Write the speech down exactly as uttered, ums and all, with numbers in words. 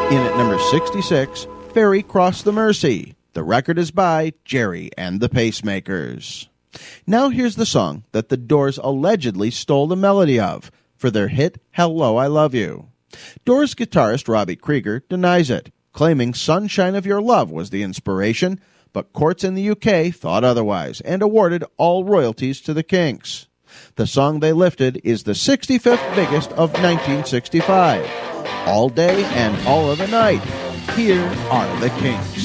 In at number sixty-six, Ferry Cross the Mersey. The record is by Jerry and the Pacemakers. Now here's the song that the Doors allegedly stole the melody of for their hit Hello, I Love You. Doors guitarist Robbie Krieger denies it, claiming Sunshine of Your Love was the inspiration, but courts in the U K thought otherwise and awarded all royalties to the Kinks. The song they lifted is the sixty-fifth biggest of nineteen sixty-five. All Day and All of the Night. Here are the Kinks.